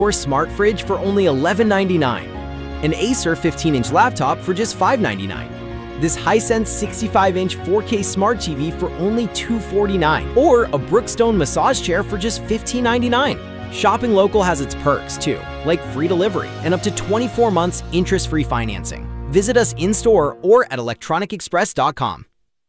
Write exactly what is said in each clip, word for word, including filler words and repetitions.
Or smart fridge for only eleven ninety-nine. An Acer fifteen inch laptop for just five ninety-nine. This Hisense sixty-five inch four K Smart T V for only two forty-nine. Or a Brookstone massage chair for just fifteen ninety-nine. Shopping local has its perks too, like free delivery and up to twenty-four months interest-free financing. Visit us in-store or at electronic express dot com.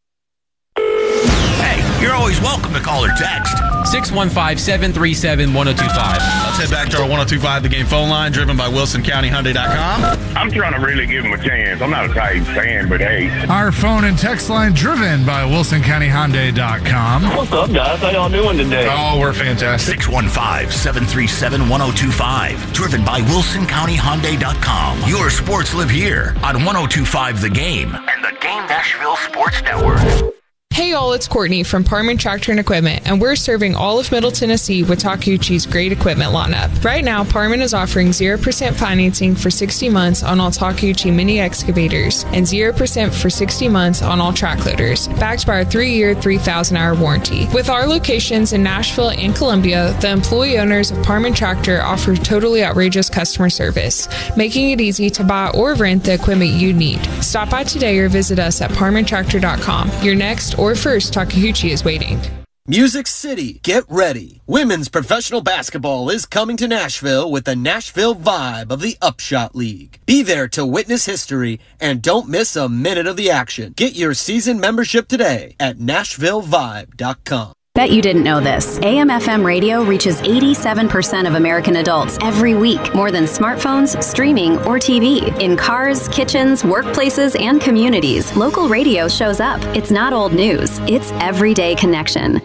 Hey, you're always welcome to call or text. six one five, seven three seven, one oh two five. Let's head back to our one oh two five The Game phone line, driven by Wilson County Hyundai dot com. I'm trying to really give him a chance. I'm not a Titans fan, but hey. Our phone and text line driven by Wilson County Hyundai dot com. What's up, guys? How y'all doing today? Oh, we're fantastic. six one five, seven three seven, one oh two five. Driven by Wilson County Hyundai dot com. Your sports live here on one oh two five The Game and the Game Nashville Sports Network. Hey all, it's Courtney from Parman Tractor and Equipment, and we're serving all of Middle Tennessee with Takeuchi's great equipment lineup. Right now, Parman is offering zero percent financing for sixty months on all Takeuchi mini excavators and zero percent for sixty months on all track loaders, backed by our three-year, three thousand hour warranty. With our locations in Nashville and Columbia, the employee owners of Parman Tractor offer totally outrageous customer service, making it easy to buy or rent the equipment you need. Stop by today or visit us at parman tractor dot com. Your next or first Takeuchi is waiting. Music City, get ready. Women's professional basketball is coming to Nashville with the Nashville Vibe of the Upshot League. Be there to witness history and don't miss a minute of the action. Get your season membership today at nashville vibe dot com. Bet you didn't know this. A M F M radio reaches eighty-seven percent of American adults every week, more than smartphones, streaming, or T V. In cars, kitchens, workplaces, and communities, local radio shows up. It's not old news. It's everyday connection.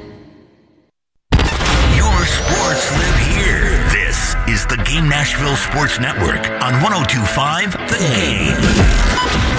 Your sports live here. This is the Game Nashville Sports Network on one oh two five The Game.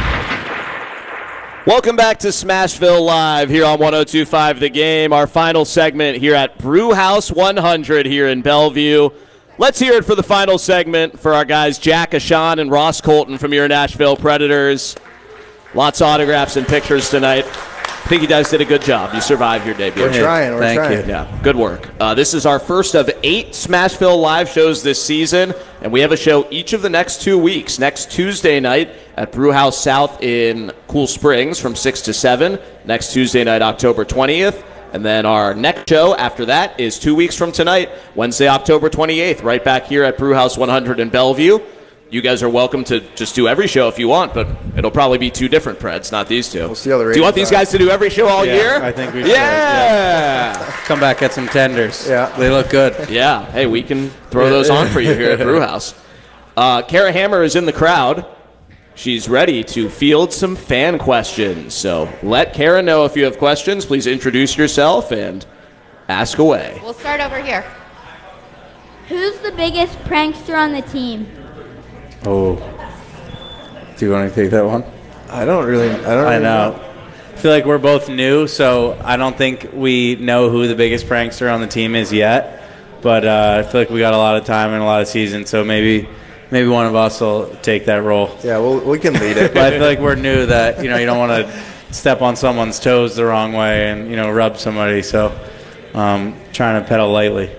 Welcome back to Smashville Live here on one oh two five The Game, our final segment here at Brewhouse one hundred here in Bellevue. Let's hear it for the final segment for our guys Jack Ashan and Ross Colton from your Nashville Predators. Lots of autographs and pictures tonight. I think you guys did a good job. You survived your debut. We're trying. We're Thank trying. you. Yeah, good work. Uh, this is our first of eight Smashville Live shows this season, and we have a show each of the next two weeks. Next Tuesday night at Brewhouse South in Cool Springs from six to seven. Next Tuesday night, October twentieth. And then our next show after that is two weeks from tonight, Wednesday, October twenty-eighth, right back here at Brewhouse one hundred in Bellevue. You guys are welcome to just do every show if you want, but it'll probably be two different Preds, not these two. We'll see how the do you want these guys to do every show all yeah, year? I think we should. Yeah. yeah. Come back, get some tenders. Yeah. They look good. Yeah. Hey, we can throw those on for you here at Brewhouse. Uh, Kara Hammer is in the crowd. She's ready to field some fan questions. So let Kara know if you have questions. Please introduce yourself and ask away. We'll start over here. Who's the biggest prankster on the team? Oh. Do you want to take that one? I don't really. I don't. Really I know. know. I feel like we're both new, so I don't think we know who the biggest prankster on the team is yet. But uh, I feel like we got a lot of time and a lot of season, so maybe maybe one of us will take that role. Yeah, well, we can lead it. But I feel like we're new that you know you don't want to step on someone's toes the wrong way and you know rub somebody. So um, trying to pedal lightly.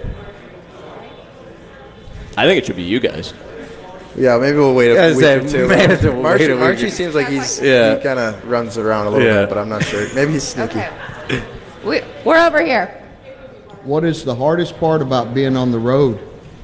I think it should be you guys. Yeah, maybe we'll wait a Yeah, week say, or two. maybe we'll Marchie, wait a week. Marchie seems like he's Yeah. he kind of runs around a little Yeah. bit, but I'm not sure. Maybe he's sneaky. Okay. We, we're over here. What is the hardest part about being on the road?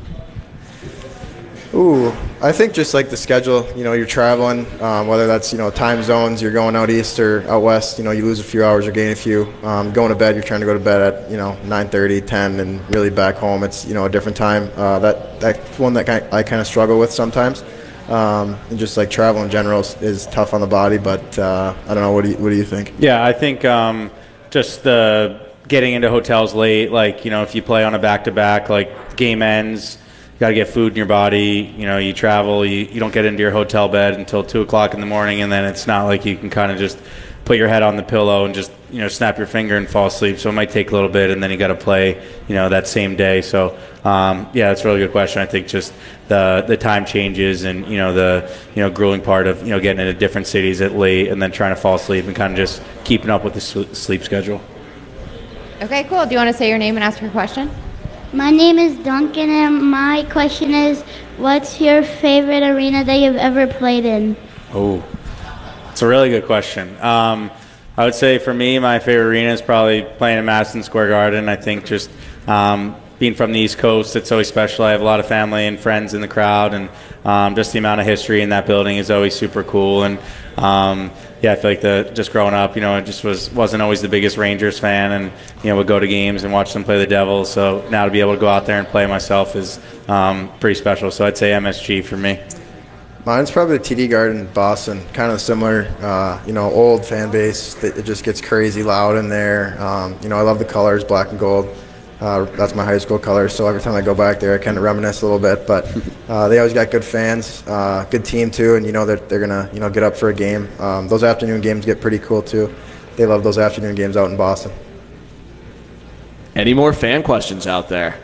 Ooh, I think just like the schedule. You know, you're traveling, um, whether that's you know time zones. You're going out east or out west. You know, you lose a few hours or gain a few. Um, going to bed, you're trying to go to bed at you know nine thirty, ten, and really back home, it's you know a different time. Uh, that that's one that I kind of struggle with sometimes. Um, and just like travel in general is, is tough on the body. But uh, I don't know. What do you what do you think? Yeah, I think um, just the getting into hotels late. Like you know, if you play on a back to back, like game ends. You got to get food in your body. You know, you travel. You, you don't get into your hotel bed until two o'clock in the morning, and then it's not like you can kind of just put your head on the pillow and just you know snap your finger and fall asleep. So it might take a little bit, and then you got to play you know that same day. So um, yeah, that's a really good question. I think just the the time changes and you know the you know grueling part of you know getting into different cities at late and then trying to fall asleep and kind of just keeping up with the sleep schedule. Okay, cool. Do you want to say your name and ask your question? My name is Duncan, and my question is, what's your favorite arena that you've ever played in? Oh, it's a really good question. Um, I would say for me, my favorite arena is probably playing in Madison Square Garden. I think just um, being from the East Coast, it's always special. I have a lot of family and friends in the crowd, and um, just the amount of history in that building is always super cool. And um, yeah, I feel like the just growing up, you know, I just was wasn't always the biggest Rangers fan, and you know, would go to games and watch them play the Devils. So now to be able to go out there and play myself is um, pretty special. So I'd say M S G for me. Mine's probably the T D Garden in Boston, kind of similar, uh, you know, old fan base. It just gets crazy loud in there. Um, you know, I love the colors, black and gold. Uh, that's my high school colors, so every time I go back there, I kind of reminisce a little bit. But uh, they always got good fans, uh, good team too, and you know that they're gonna, you know, get up for a game. Um, those afternoon games get pretty cool too. They love those afternoon games out in Boston. Any more fan questions out there?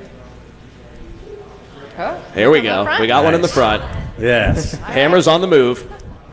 Oh, Here we go. We got Nice. one in the front. Yes. Hammer's on the move.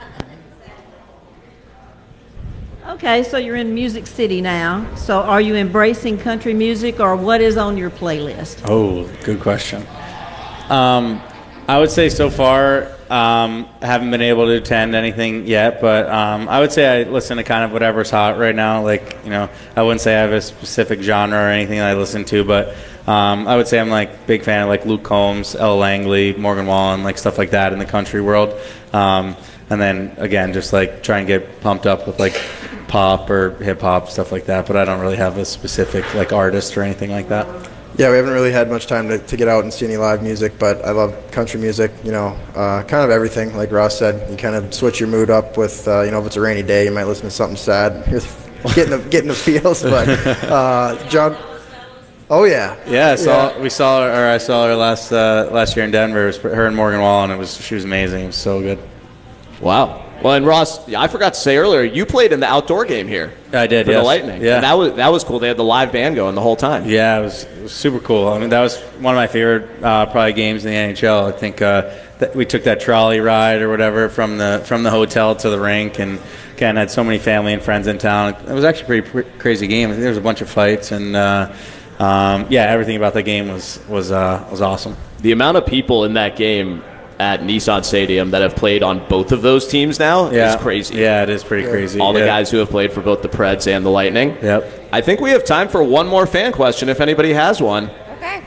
Okay, so you're in Music City now. So are you embracing country music, or what is on your playlist? Oh, good question. Um, I would say so far, um, I haven't been able to attend anything yet, but um, I would say I listen to kind of whatever's hot right now. Like, you know, I wouldn't say I have a specific genre or anything that I listen to, but um, I would say I'm like big fan of like Luke Combs, Ella Langley, Morgan Wallen, like stuff like that in the country world. Um, and then again, just like try and get pumped up with like pop or hip hop, stuff like that. But I don't really have a specific like artist or anything like that. Yeah, we haven't really had much time to, to get out and see any live music, but I love country music, you know, uh, kind of everything. Like Ross said, you kind of switch your mood up with, uh, you know, if it's a rainy day, you might listen to something sad. You're getting the, getting the feels, but uh, John, oh, yeah. Yeah, I saw, Yeah. we saw her, or I saw her last uh, last year in Denver. It was her and Morgan Wallen. It was she was amazing. It was so good. Wow. Well, and Ross, I forgot to say earlier, you played in the outdoor game here. I did, for yes. the Lightning. Yeah. And that was that was cool. They had the live band going the whole time. Yeah, it was, it was super cool. I mean, that was one of my favorite uh, probably games in the N H L. I think uh, that we took that trolley ride or whatever from the from the hotel to the rink, and again had so many family and friends in town. It was actually a pretty, pretty crazy game. I think there was a bunch of fights, and uh, um, yeah, everything about the game was was uh, was awesome. The amount of people in that game at Nissan Stadium that have played on both of those teams now Yeah. is crazy. Yeah, it is pretty Yeah. crazy. All the Yeah. guys who have played for both the Preds and the Lightning. Yep. I think we have time for one more fan question if anybody has one. Okay.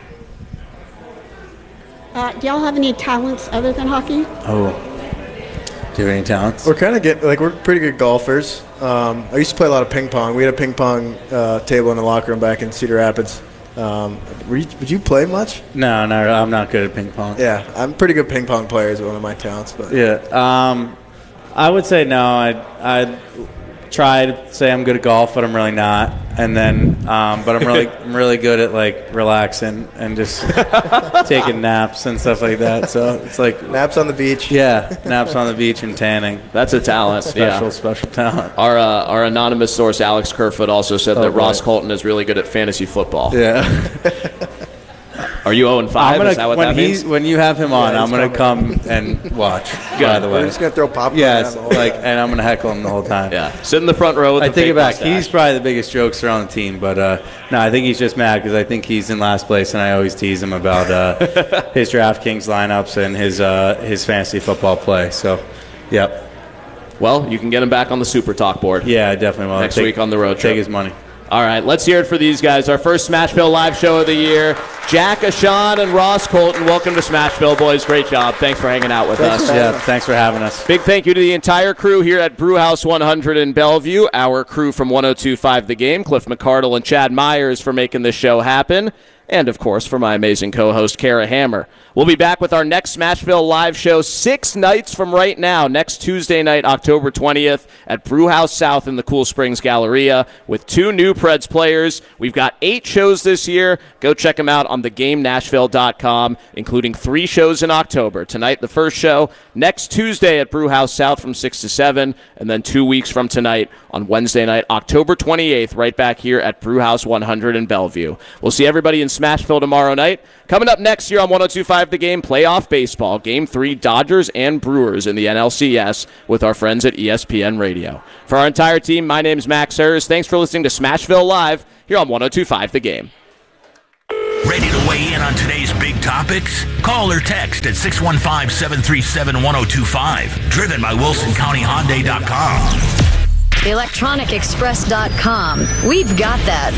Uh, do y'all have any talents other than hockey? Oh. Do you have any talents? We're kind of get like we're pretty good golfers. Um, I used to play a lot of ping pong. We had a ping pong uh, table in the locker room back in Cedar Rapids. Um, were you, would you play much? No, no, I'm not good at ping pong. Yeah, I'm a pretty good ping pong player. Is one of my talents. But Yeah, um, I would say no. I'd, I'd try to say I'm good at golf, but I'm really not. And then, um, but I'm really, I'm really good at like relaxing and just taking naps and stuff like that. So it's like naps on the beach. Yeah, naps on the beach and tanning. That's a talent. Special, yeah. special talent. Our uh, our anonymous source, Alex Kerfoot, also said Oh, that Ross boy. Colton is really good at fantasy football. Yeah. Are you oh and five? I'm gonna, Is that what when that he, means? when you have him on, Yeah, I'm he's going to come and watch. By the way, We're just gonna throw popcorn. Yes, down the whole like, and I'm going to heckle him the whole time. Yeah, sit in the front row with I the take fake it back. mustache. He's probably the biggest jokester on the team, but uh, no, I think he's just mad because I think he's in last place, and I always tease him about uh, his DraftKings lineups and his uh, his fantasy football play. So, yep. Well, you can get him back on the Super Talk board. Yeah, I definitely will. Next Take- week on the road trip. Take his money. All right, let's hear it for these guys. Our first Smashville live show of the year. Jack Ashawn and Ross Colton, welcome to Smashville, boys. Great job. Thanks for hanging out with Thanks us. for having Yeah, us. thanks for having us. Big thank you to the entire crew here at Brewhouse one hundred in Bellevue, our crew from one oh two point five The Game, Cliff McCardle and Chad Myers for making this show happen, and, of course, for my amazing co-host, Kara Hammer. We'll be back with our next Smashville live show six nights from right now, next Tuesday night, October twentieth, at Brewhouse South in the Cool Springs Galleria with two new Preds players. We've got eight shows this year. Go check them out on the game nashville dot com, including three shows in October. Tonight, the first show, next Tuesday at Brewhouse South from six to seven, and then two weeks from tonight on Wednesday night, October twenty-eighth, right back here at Brewhouse one hundred in Bellevue. We'll see everybody in Smashville tomorrow night. Coming up next year on one oh two point five The Game, playoff baseball, Game three, Dodgers and Brewers in the N L C S with our friends at E S P N Radio. For our entire team, my name's Max Hers. Thanks for listening to Smashville Live here on one oh two point five The Game. Ready to weigh in on today's big topics? Call or text at six one five, seven three seven, one oh two five. Driven by Wilson County Hyundai dot com. electronic express dot com. We've got that.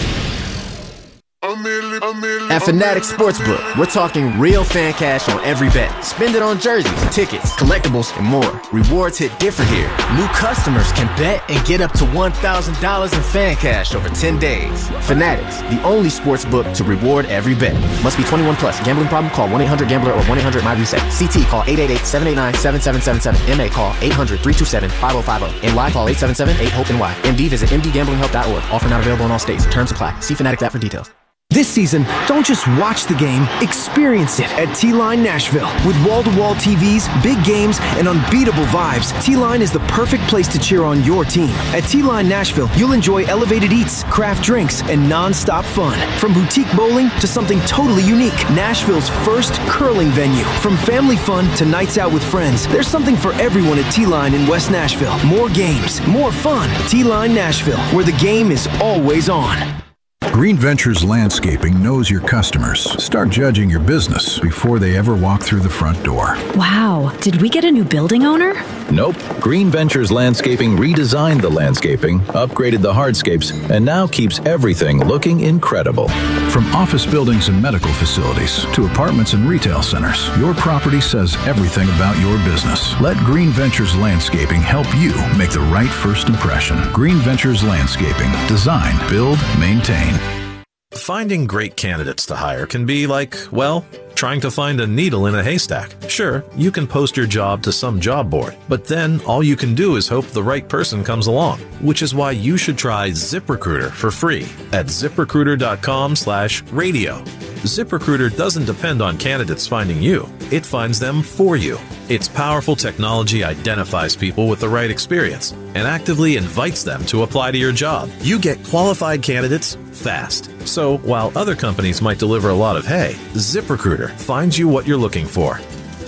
At Fanatics Sportsbook, we're talking real fan cash on every bet. Spend it on jerseys, tickets, collectibles, and more. Rewards hit different here. New customers can bet and get up to one thousand dollars in fan cash over ten days. Fanatics, the only sportsbook to reward every bet. Must be twenty-one plus. Gambling problem? Call one eight hundred gambler or one eight hundred my reset. C T call eight eight eight, seven eight nine, seven seven seven seven. M A call eight hundred, three two seven, five oh five oh. N Y call eight seven seven, eight hope N Y. M D visit m d gambling help dot org. Offer not available in all states. Terms apply. See Fanatics app for details. This season, don't just watch the game, experience it at T-Line Nashville. With wall-to-wall T Vs, big games, and unbeatable vibes, T-Line is the perfect place to cheer on your team. At T-Line Nashville, you'll enjoy elevated eats, craft drinks, and non-stop fun. From boutique bowling to something totally unique, Nashville's first curling venue. From family fun to nights out with friends, there's something for everyone at T-Line in West Nashville. More games, more fun. T-Line Nashville, where the game is always on. Green Ventures Landscaping knows your customers. Start judging your business before they ever walk through the front door. Wow, did we get a new building owner? Nope. Green Ventures Landscaping redesigned the landscaping, upgraded the hardscapes, and now keeps everything looking incredible. From office buildings and medical facilities to apartments and retail centers, your property says everything about your business. Let Green Ventures Landscaping help you make the right first impression. Green Ventures Landscaping. Design, build, maintain. Finding great candidates to hire can be like, well, trying to find a needle in a haystack. Sure, you can post your job to some job board, but then all you can do is hope the right person comes along, which is why you should try ZipRecruiter for free at zip recruiter dot com slash radio. ZipRecruiter doesn't depend on candidates finding you. It finds them for you. Its powerful technology identifies people with the right experience and actively invites them to apply to your job. You get qualified candidates fast. So while other companies might deliver a lot of hay, ZipRecruiter finds you what you're looking for.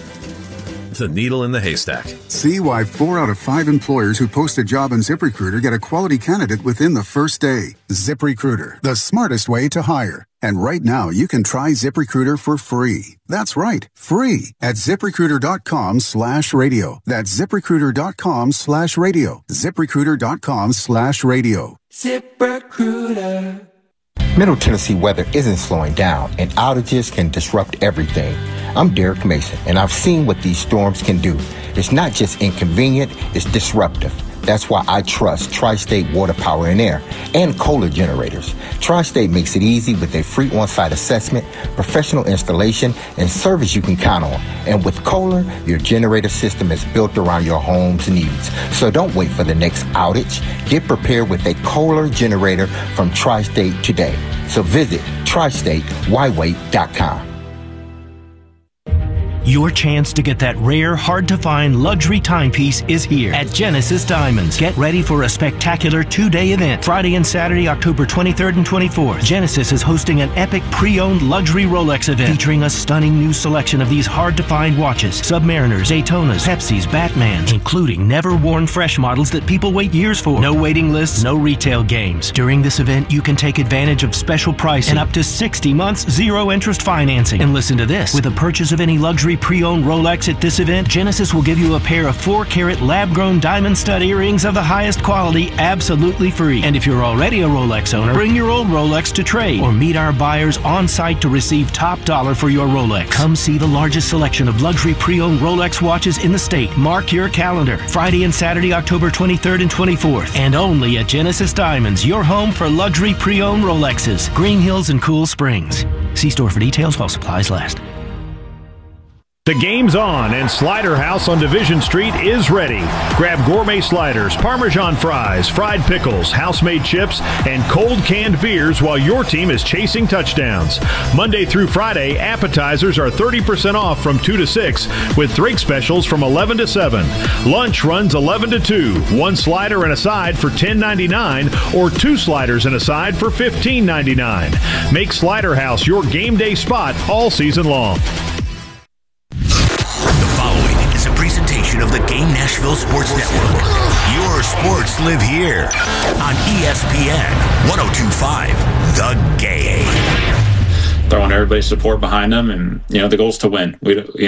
The needle in the haystack. See why four out of five employers who post a job on ZipRecruiter get a quality candidate within the first day. ZipRecruiter, the smartest way to hire. And right now, you can try ZipRecruiter for free. That's right, free at ZipRecruiter.com slash radio. That's ZipRecruiter.com slash radio. ZipRecruiter.com slash radio. ZipRecruiter. Middle Tennessee weather isn't slowing down, and outages can disrupt everything. I'm Derek Mason, and I've seen what these storms can do. It's not just inconvenient, it's disruptive. That's why I trust Tri-State Water, Power, and Air and Kohler generators. Tri-State makes it easy with a free on-site assessment, professional installation, and service you can count on. And with Kohler, your generator system is built around your home's needs. So don't wait for the next outage. Get prepared with a Kohler generator from Tri-State today. So visit tri state y wait dot com. Your chance to get that rare, hard-to-find luxury timepiece is here at Genesis Diamonds. Get ready for a spectacular two-day event. Friday and Saturday, October twenty-third and twenty-fourth. Genesis is hosting an epic pre-owned luxury Rolex event featuring a stunning new selection of these hard-to-find watches. Submariners, Daytonas, Pepsis, Batmans, including never-worn fresh models that people wait years for. No waiting lists, no retail games. During this event, you can take advantage of special pricing and up to sixty months zero-interest financing. And listen to this. With a purchase of any luxury pre-owned Rolex at this event, Genesis will give you a pair of four carat lab-grown diamond stud earrings of the highest quality absolutely free. And if you're already a Rolex owner, bring your old Rolex to trade or meet our buyers on site to receive top dollar for your Rolex. Come see the largest selection of luxury pre-owned Rolex watches in the state. Mark your calendar. Friday and Saturday, October twenty-third and twenty-fourth. And only at Genesis Diamonds, your home for luxury pre-owned Rolexes. Green Hills and Cool Springs. See store for details while supplies last. The game's on, and Slider House on Division Street is ready. Grab gourmet sliders, Parmesan fries, fried pickles, house-made chips, and cold canned beers while your team is chasing touchdowns. Monday through Friday, appetizers are thirty percent off from two to six, with drink specials from eleven to seven. Lunch runs eleven to two. One slider and a side for ten ninety-nine, or two sliders and a side for fifteen ninety-nine. Make Slider House your game day spot all season long. Of the Game Nashville Sports Network. Your sports live here on E S P N one oh two point five The Game. throwing everybody's support behind them, and you know the goal is to win. We, you